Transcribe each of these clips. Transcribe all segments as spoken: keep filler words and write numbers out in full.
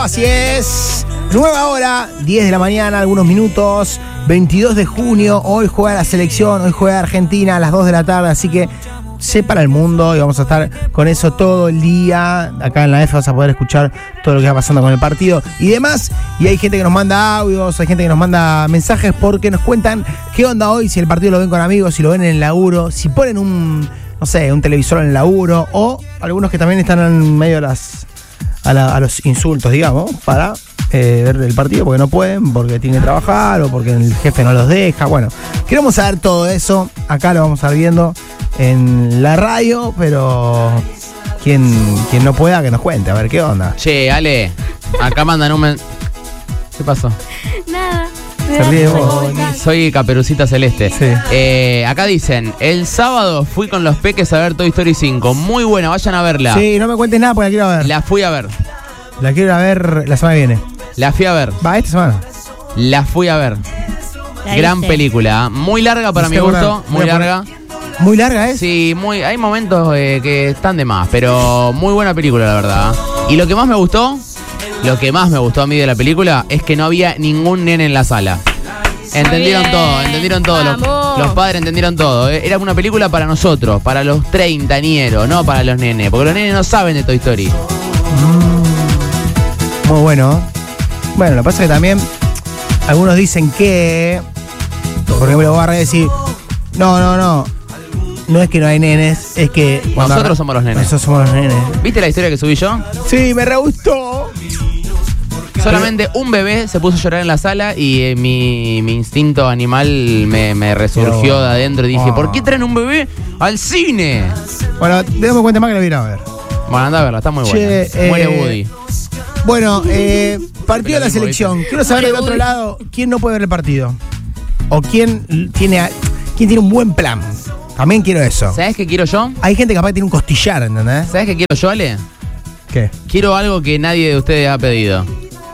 así es. Nueva hora, diez de la mañana, algunos minutos, veintidós de junio. Hoy juega la selección, hoy juega Argentina a las dos de la tarde, así que separa el mundo y vamos a estar con eso todo el día. Acá en la F vas a poder escuchar todo lo que va pasando con el partido y demás. Y hay gente que nos manda audios, hay gente que nos manda mensajes porque nos cuentan qué onda hoy, si el partido lo ven con amigos, si lo ven en el laburo, si ponen un, no sé, un televisor en el laburo, o algunos que también están en medio de las a, la, a los insultos, digamos, para eh, ver el partido porque no pueden, porque tienen que trabajar o porque el jefe no los deja. Bueno, queremos saber todo eso. Acá lo vamos a estar viendo en la radio, pero quien, quien no pueda que nos cuente, a ver qué onda. Che, Ale, acá mandan un men... ¿Qué pasó? Nada. Se ríe vos. Soy Caperucita Celeste. Sí. Eh, acá dicen, el sábado fui con los peques a ver Toy Story cinco. Muy buena, vayan a verla. Sí, no me cuentes nada porque la quiero ver. La fui a ver. La quiero ir a ver la semana que viene. La fui a ver. Va, esta semana. La fui a ver. ¿La Gran viste? película. Muy larga para mi Seguro. gusto. Muy Voy a poner- larga. Muy larga es. Sí, muy, hay momentos eh, que están de más, pero muy buena película, la verdad. Y lo que más me gustó, lo que más me gustó a mí de la película es que no había ningún nene en la sala. Entendieron bien. todo, entendieron todo. Los, Vamos. los padres entendieron todo. Eh, Era una película para nosotros, para los treintañeros, no para los nenes. Porque los nenes no saben de Toy Story. Muy bueno. Bueno, lo que pasa es que también algunos dicen que, por ejemplo, vos a decir, no, no, no. No es que no hay nenes, es que cuando Nosotros arran- somos los nenes. Nosotros somos los nenes. ¿Viste la historia que subí yo? Sí, me re gustó. Solamente un bebé se puso a llorar en la sala y eh, mi, mi instinto animal me, me resurgió de adentro y dije, Oh. ¿por qué traen un bebé al cine? Bueno, déjame cuenta más que lo voy a ir a ver. Bueno, anda a verla, está muy buena. Che, eh, Muere Woody. Bueno, eh, partido de la Pero selección. Quiero saber del Pobre otro Woody. lado quién no puede ver el partido. O quién tiene, a- quién tiene un buen plan. También quiero eso. ¿Sabes qué quiero yo? Hay gente capaz que tiene un costillar, ¿entendés? ¿Sabes qué quiero yo, Ale? ¿Qué? Quiero algo que nadie de ustedes ha pedido.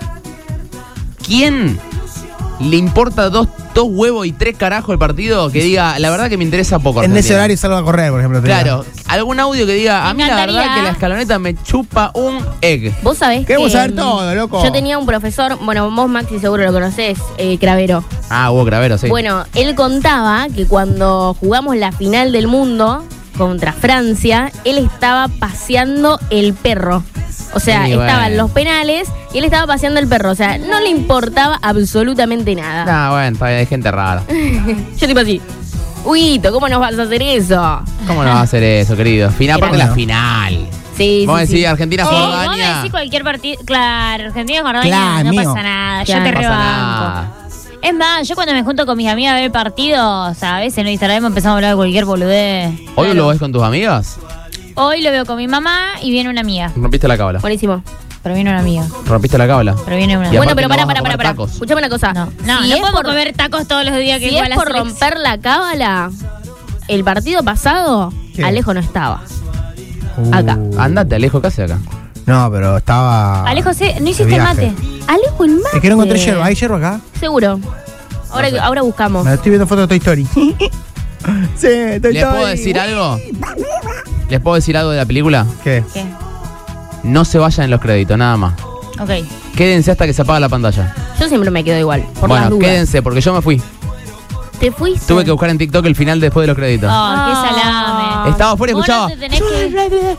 ¿Quién le importa dos, dos huevos y tres carajos el partido? Que diga, la verdad que me interesa poco. En ese Argentina. horario salgo a correr, por ejemplo. te Claro, algún audio que diga, a mí Me la verdad encantaría. que la escaloneta me chupa un egg. Vos sabés Queremos que saber todo, loco. yo tenía un profesor, bueno, vos Maxi seguro lo conocés, eh, Cravero. Ah, hubo Cravero, sí. Bueno, él contaba que cuando jugamos la final del mundo contra Francia, él estaba paseando el perro. O sea, Sí, estaban bueno. los penales y él estaba paseando el perro. O sea, no le importaba absolutamente nada. Ah, bueno, está bien, hay gente rara. Yo tipo así, Huguito, ¿cómo nos vas a hacer eso? ¿Cómo no va a hacer eso, querido? Final, aparte Bueno. la final. Sí, Vamos a sí, decir sí. Argentina, Sí, vos me Jordania. decís cualquier partido. Claro, Argentina Jordania Claro, no mío. pasa nada. Claro. Yo te No pasa rebanco. nada. Es más, yo cuando me junto con mis amigas a ver partidos, a veces nos distraemos, empezamos a hablar de cualquier boludez. ¿Hoy Claro. lo ves con tus amigas? Hoy lo veo con mi mamá y viene una amiga. Rompiste la cábala. Buenísimo. Pero viene una amiga. Rompiste la cábala. Pero viene una Y amiga. Bueno, aparte pero no para, vas a para, para, comer para. tacos. Escuchame una cosa. No, no, Si no es podemos por- comer tacos todos los días que Si juega es la por selección. romper la cábala, el partido pasado, ¿Qué? Alejo no estaba. Uh. Acá. Andate, Alejo, ¿qué haces acá? No, pero estaba. Alejo, ¿sí? ¿no de hiciste el viaje. mate? Alejo el mate. Es que no encontré hierba. ¿Hay hierba acá? Seguro. Ahora, No sé. ahora buscamos. Me estoy viendo fotos de Toy Story. Sí, Toy ¿Les Story. puedo decir algo? ¿Les puedo decir algo de la película? ¿Qué? ¿Qué? No se vayan en los créditos, nada más. Ok. Quédense hasta que se apaga la pantalla. Yo siempre me quedo igual. Por las Bueno, dudas. quédense, porque yo me fui. ¿Te fuiste? Tuve que buscar en TikTok el final después de los créditos. Oh, qué Ah. salame. Estaba afuera y Vos escuchaba. No, te tenés que...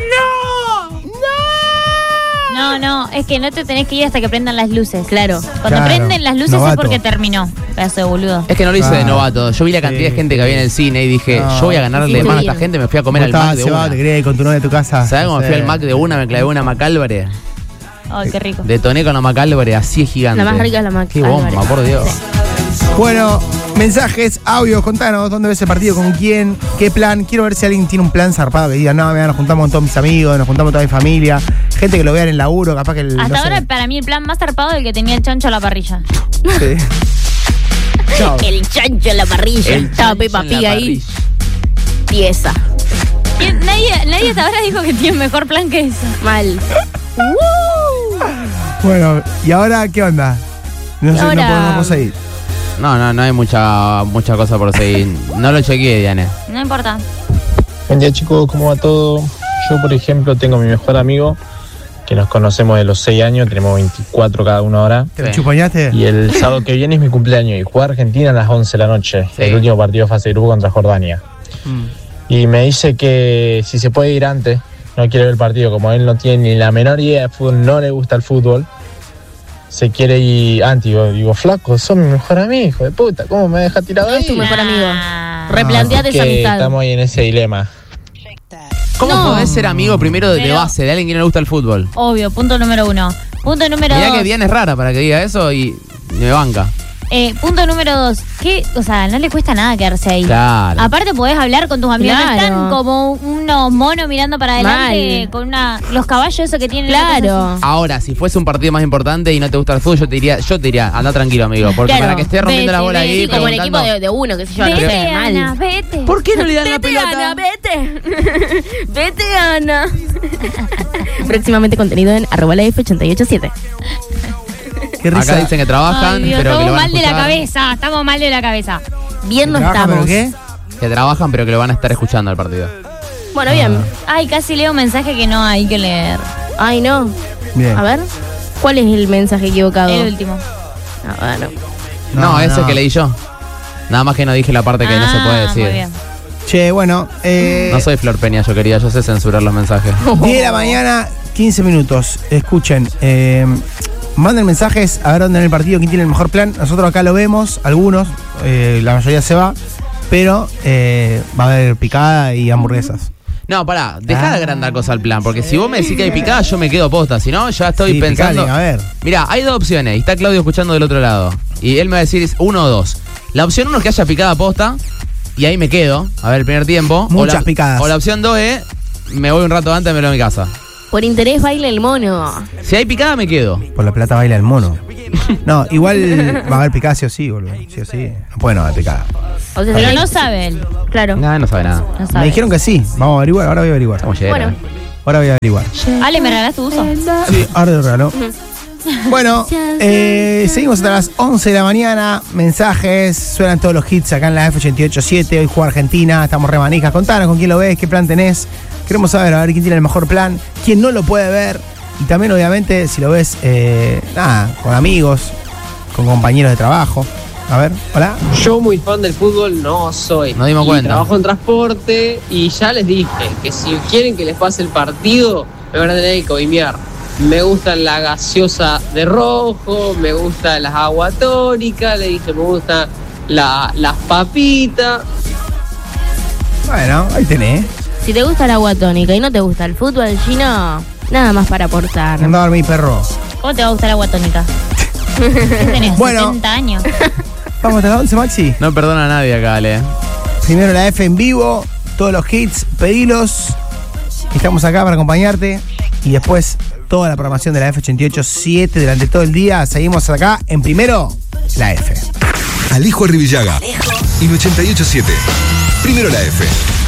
no, no, es que no te tenés que ir hasta que prendan las luces. Claro. Cuando Claro. prenden las luces Novato. es porque terminó. Pedazo de boludo. Es que no lo hice de Ah. novato. Yo vi la cantidad Sí. de gente que había en el cine y dije, No. yo voy a ganarle Hiciste más a bien. esta gente. Me fui a comer Vos al Mac estabas de cebado, una. te quería ir con tu novia a tu casa. ¿Sabes cómo Sí. fui al Mac de una? Me clavé una Macálvare. Ay, qué rico. Detoné con la Macálvare, así es gigante. La más rica es la Mac Qué bomba, Álvarez. por Dios. Bueno, mensajes, audios, contanos dónde ves el partido, con quién, qué plan. Quiero ver si alguien tiene un plan zarpado que diga, no, mira, nos juntamos con todos mis amigos, nos juntamos con toda mi familia. Gente que lo vea en el laburo, capaz que el. Hasta no sé. ahora, para mí, el plan más zarpado es el que tenía el chancho a la parrilla. Sí. Chao. El chancho en la parrilla. El Estaba chancho Peppa en la Pig ahí. parrilla. Tiesa. Y Nadie, nadie hasta ahora dijo que tiene mejor plan que eso. Mal. Bueno, ¿y ahora qué onda? No Y sé, ahora- no podemos seguir. No, no, no hay mucha, mucha cosa por seguir. No lo chequeé, Diane. No importa. Buen día chicos, ¿cómo va todo? Yo por ejemplo tengo a mi mejor amigo que nos conocemos de los seis años, tenemos veinticuatro cada uno ahora. ¿Te Sí. chupañaste? Y el sábado que viene es mi cumpleaños y juega Argentina a las once de la noche, Sí. el último partido de fase de grupo contra Jordania. Mm. Y me dice que si se puede ir antes, no quiere ver el partido, como él no tiene ni la menor idea de fútbol, no le gusta el fútbol, se quiere ir antes. Digo, digo flaco, sos mi mejor amigo, hijo de puta, ¿cómo me dejas tirado No ahí? es tu mejor amigo. Ah. Replanteate esa Que amistad. estamos ahí en ese dilema. ¿Cómo No. podés ser amigo primero de, de Pero- base, de alguien que no le gusta el fútbol? Obvio, punto número uno. Punto número Mirá dos. que Diana es rara para que diga eso y me banca. Eh, punto número dos. ¿Qué? O sea, no le cuesta nada quedarse ahí. Claro. Aparte podés hablar con tus amigos. No Claro. están como unos monos mirando para adelante Mal. con una los caballos esos que tienen. Claro. Ahora, si fuese un partido más importante y no te gusta el fútbol, yo te diría, yo te diría, anda tranquilo, amigo. Porque Claro. para que estés rompiendo la Vete, bola vete, ahí. Sí, como el equipo preguntando- de, de uno, que se yo, no Vete, sé, mal. Ana, vete. ¿Por qué no le dan la Vete, pelota? Ana, vete. Vete, Ana. Próximamente contenido en arroba la F ochenta y ocho siete. Qué risa. Acá dicen que trabajan, Ay, Dios, pero que lo estamos van a mal de la escuchar. cabeza. Estamos mal de la cabeza. Bien no ¿Trabaja, estamos. pero qué? Que trabajan, pero que lo van a estar escuchando al partido. Bueno, bien. Ay, casi leo un mensaje que no hay que leer. Ay, no. Bien. A ver. ¿Cuál es el mensaje equivocado? El último. Ah, bueno. No, No, ese no. que leí yo. Nada más que no dije la parte que no se puede Ah, decir. Muy bien. Che, bueno, eh, No soy Flor Peña, yo quería, yo sé censurar los mensajes. diez de la mañana, quince minutos. Escuchen, eh, manden mensajes a ver dónde en el partido, quién tiene el mejor plan. Nosotros acá lo vemos, algunos, eh, la mayoría se va, pero eh, va a haber picada y hamburguesas. No, pará, dejá Ah. de agrandar cosas al plan, porque si vos me decís que hay picada, yo me quedo posta, si no, ya estoy Sí, pensando. picale, a ver. Mirá, hay dos opciones, y está Claudio escuchando del otro lado. Y él me va a decir es uno o dos. La opción uno es que haya picada posta, y ahí me quedo, a ver el primer tiempo. Muchas o la, picadas. O la opción dos es, me voy un rato antes y me voy a mi casa. Por interés baila el mono. Si hay picada, me quedo. Por la plata baila el mono. No, igual va a haber picada sí o sí, boludo. Sí o sí. No puede no haber picada. O sea, Pero si no hay- sabe él. Claro. Nada, no sabe nada. No sabe. Me dijeron que sí. Vamos a averiguar, ahora voy a averiguar. Estamos llenos. Bueno. Ahora voy a averiguar. Ale, ¿me regalás tu uso? Sí, ahora lo regalo. Bueno, eh, seguimos hasta las once de la mañana. Mensajes, suenan todos los hits acá en la F ochenta y ocho siete. Hoy juega Argentina, estamos re manijas. Contanos con quién lo ves, qué plan tenés. Queremos saber, a ver quién tiene el mejor plan, quién no lo puede ver. Y también, obviamente, si lo ves, eh, nada, con amigos, con compañeros de trabajo. A ver, hola. Yo muy fan del fútbol no soy. Nos dimos Y cuenta. Trabajo en transporte y ya les dije que si quieren que les pase el partido, me van a tener que coimear. Me gusta la gaseosa de rojo, me gusta las agua tónicas, le dije me gusta la, las papitas. Bueno, ahí tenés. Si te gusta el agua tónica y no te gusta el fútbol, Gino, nada más para aportar. Anda a dormir, perro. ¿Cómo te va a gustar la agua tónica? ¿Qué tenés? Bueno. setenta años. Vamos hasta las once, Maxi. No perdona a nadie acá, Ale. Primero la F en vivo, todos los hits, pedilos. Estamos acá para acompañarte. Y después toda la programación de la F ochenta y ocho siete durante todo el día. Seguimos acá en primero, la F. Alejo Arribillaga. En ochenta y ocho siete. Primero la F.